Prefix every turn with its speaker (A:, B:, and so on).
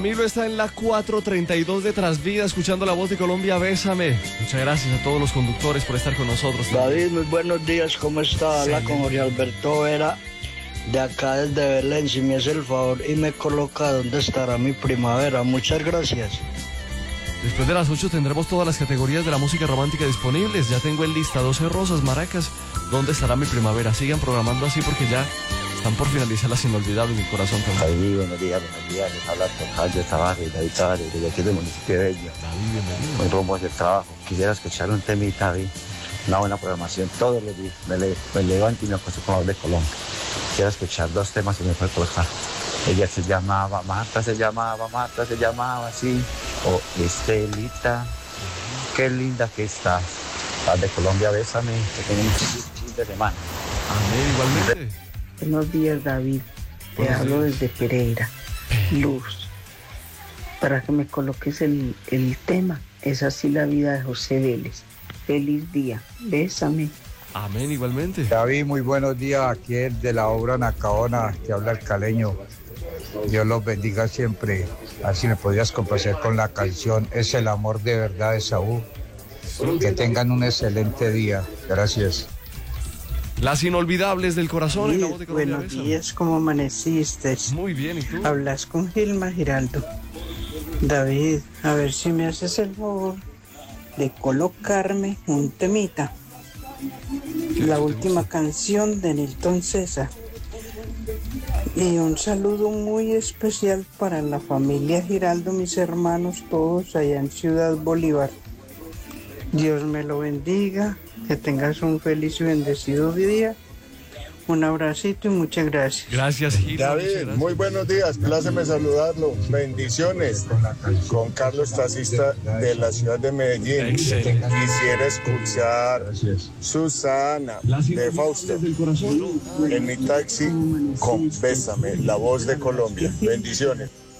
A: Camilo está en la 432 de Trasvida, escuchando La Voz de Colombia, Bésame. Muchas gracias a todos los conductores por estar con nosotros.
B: David, muy buenos días, ¿cómo está? Habla con Jorge Alberto Vera, de acá desde Belén. Si me hace el favor y me coloca dónde estará mi primavera. Muchas gracias.
A: Después de las 8 tendremos todas las categorías de la música romántica disponibles. Ya tengo en lista 12 rosas, maracas, ¿dónde estará mi primavera? Sigan programando así porque ya están por finalizar las inolvidables del corazón también.
C: David, buenos días, les habla Alcalde Tavares, David Tavares, desde aquí del municipio de Bello.
A: David, bienvenido.
C: Muy rumbo hacia el trabajo. Quisiera escuchar un temita, David, una buena programación todos los días. Me levanto y me acuesto con la Voz de Colombia. Quisiera escuchar 2 temas que me puede colocar. Ella se llamaba, Marta se llamaba así. O Estelita, qué linda que estás. Voz de Colombia, bésame, que tengo un fin de semana.
A: Amén, igualmente.
D: Buenos días, David. Te
A: Buenos
D: hablo
A: días.
D: desde Pereira. Luz. Para que me coloques el tema. Es así la vida de José Vélez. Feliz día. Bésame.
A: Amén, igualmente.
E: David, muy buenos días. Aquí es de la obra Nacaona, que habla el caleño. Dios los bendiga siempre. Así me podrías complacer con la canción Es el amor de verdad de Saúl. Que tengan un excelente día. Gracias.
A: Las inolvidables del corazón en La Voz de Colombia,
D: Buenos
A: Bésame.
D: días, ¿cómo amaneciste?
A: Muy bien, ¿y tú?
D: Hablas con Gilma Giraldo. David, a ver si me haces el favor de colocarme un temita. La última canción de Nilton César. Y un saludo muy especial para la familia Giraldo, mis hermanos todos allá en Ciudad Bolívar. Dios me lo bendiga, que tengas un feliz y bendecido día. Un abracito y muchas gracias.
A: Gracias, Gil. muchas
F: David,
A: gracias.
F: muy buenos días, pláceme saludarlo. Bendiciones. Con Carlos Taxista de la ciudad de Medellín.
A: Excelente.
F: Quisiera escuchar Susana de Fausto en mi taxi con Bésame, La Voz de Colombia. Bendiciones.